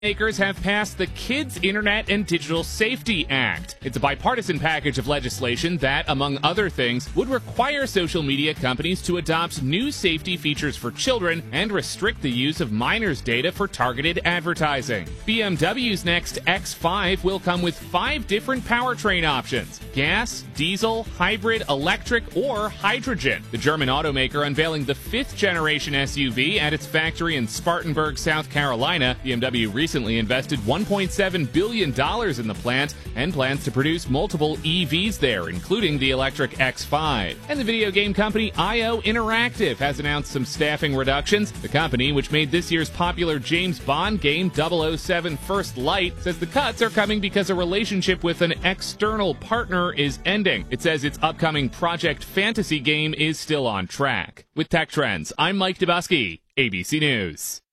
Makers have passed the Kids Internet and Digital Safety Act. It's a bipartisan package of legislation that, among other things, would require social media companies to adopt new safety features for children and restrict the use of minors' data for targeted advertising. BMW's next X5 will come with 5 different powertrain options: gas, diesel, hybrid, electric, or hydrogen. The German automaker unveiling the 5th generation SUV at its factory in Spartanburg, South Carolina. BMW recently invested $1.7 billion in the plant and plans to produce multiple EVs there, including the electric X5. And the video game company IO Interactive has announced some staffing reductions. The company, which made this year's popular James Bond game 007 First Light, says the cuts are coming because a relationship with an external partner is ending. It says its upcoming Project Fantasy game is still on track. With Tech Trends, I'm Mike Dubusky, ABC News.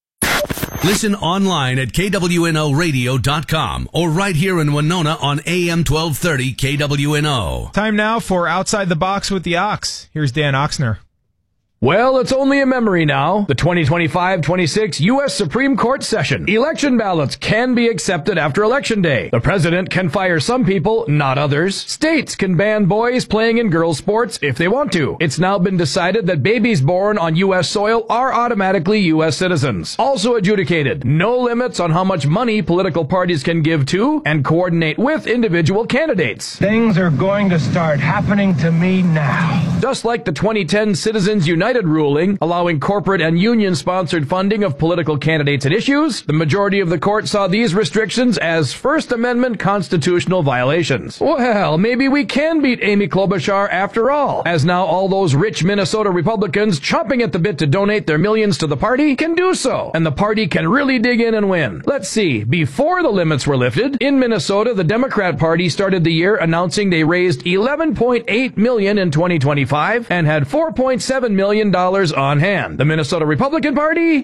Listen online at KWNOradio.com or right here in Winona on AM 1230 KWNO. Time now for Outside the Box with the Ox. Here's Dan Oxner. Well, it's only a memory now. The 2025-26 U.S. Supreme Court session. Election ballots can be accepted after Election Day. The president can fire some people, not others. States can ban boys playing in girls' sports if they want to. It's now been decided that babies born on U.S. soil are automatically U.S. citizens. Also adjudicated, no limits on how much money political parties can give to and coordinate with individual candidates. Things are going to start happening to me now. Just like the 2010 Citizens United ruling allowing corporate and union-sponsored funding of political candidates and issues, the majority of the court saw these restrictions as First Amendment constitutional violations. Well, maybe we can beat Amy Klobuchar after all, as now all those rich Minnesota Republicans chomping at the bit to donate their millions to the party can do so, and the party can really dig in and win. Let's see, before the limits were lifted, in Minnesota, the Democrat Party started the year announcing they raised $11.8 million in 2025 and had $4.7 million on hand. The Minnesota Republican Party,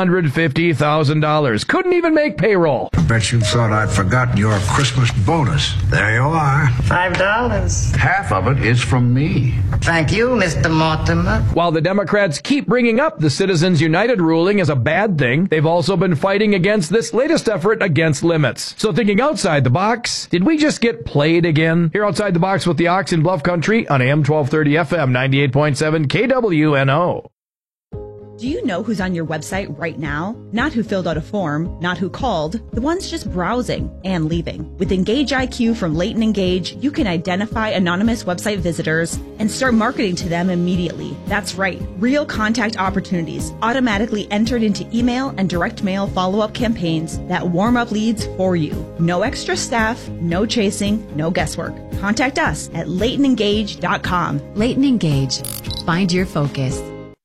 $150,000. Couldn't even make payroll. I bet you thought I'd forgotten your Christmas bonus. There you are. $5. Half of it is from me. Thank you, Mr. Mortimer. While the Democrats keep bringing up the Citizens United ruling as a bad thing, they've also been fighting against this latest effort against limits. So thinking outside the box, did we just get played again? Here outside the box with the Ox in Bluff Country on AM 1230 FM 98.7 KWNO. Do you know who's on your website right now? Not who filled out a form, not who called, the ones just browsing and leaving. With Engage IQ from Leighton Engage, you can identify anonymous website visitors and start marketing to them immediately. That's right, real contact opportunities automatically entered into email and direct mail follow-up campaigns that warm up leads for you. No extra staff, no chasing, no guesswork. Contact us at LeightonEngage.com. Leighton Engage. Find your focus.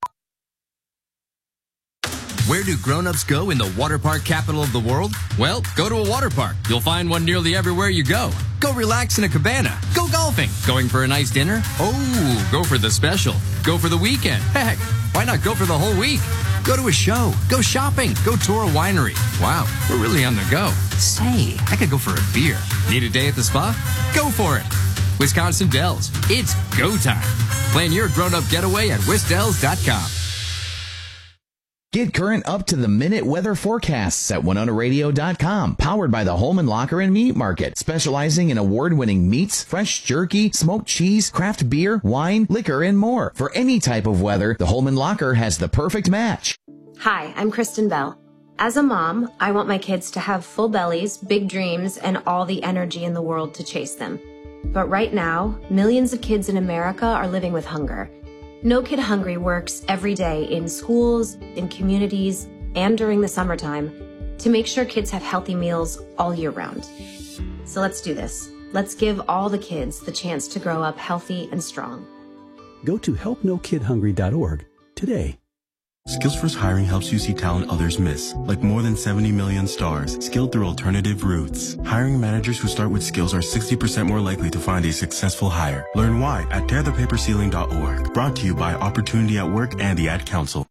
Where do grown-ups go in the water park capital of the world? Well, go to a water park. You'll find one nearly everywhere you go. Go relax in a cabana. Go golfing. Going for a nice dinner? Oh, go for the special. Go for the weekend. Heck, why not go for the whole week? Go to a show. Go shopping. Go tour a winery. Wow, we're really on the go. Say, I could go for a beer. Need a day at the spa? Go for it. Wisconsin Dells. It's go time. Plan your grown-up getaway at wisdells.com. Get current up-to-the-minute weather forecasts at WinonaRadio.com. Powered by the Holman Locker and Meat Market, specializing in award-winning meats, fresh jerky, smoked cheese, craft beer, wine, liquor, and more. For any type of weather, the Holman Locker has the perfect match. Hi, I'm Kristen Bell. As a mom, I want my kids to have full bellies, big dreams, and all the energy in the world to chase them. But right now, millions of kids in America are living with hunger. No Kid Hungry works every day in schools, in communities, and during the summertime to make sure kids have healthy meals all year round. So let's do this. Let's give all the kids the chance to grow up healthy and strong. Go to helpnokidhungry.org today. SkillsFirst Hiring helps you see talent others miss, like more than 70 million stars, skilled through alternative routes. Hiring managers who start with skills are 60% more likely to find a successful hire. Learn why at tearthepaperceiling.org. Brought to you by Opportunity at Work and the Ad Council.